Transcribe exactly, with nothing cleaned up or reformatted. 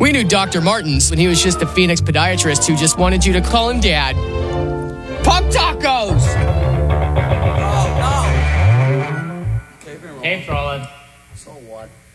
We knew Doctor Martins when he was just a Phoenix podiatrist who just wanted you to call him Dad. Punk tacos! Oh, no! Hey, Frolin. So what?